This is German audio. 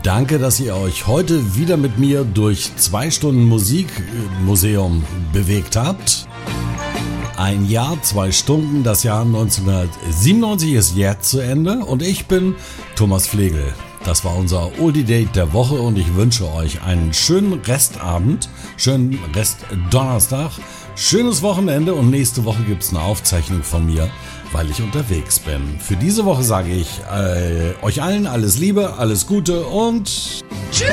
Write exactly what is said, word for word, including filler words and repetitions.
Danke, dass ihr euch heute wieder mit mir durch zwei Stunden Musikmuseum bewegt habt. Ein Jahr, zwei Stunden, das Jahr neunzehnhundertsiebenundneunzig ist jetzt zu Ende und ich bin Thomas Flegel. Das war unser Oldie Date der Woche und ich wünsche euch einen schönen Restabend, schönen Rest Donnerstag, schönes Wochenende und nächste Woche gibt es eine Aufzeichnung von mir, weil ich unterwegs bin. Für diese Woche sage ich äh, euch allen alles Liebe, alles Gute und tschüss!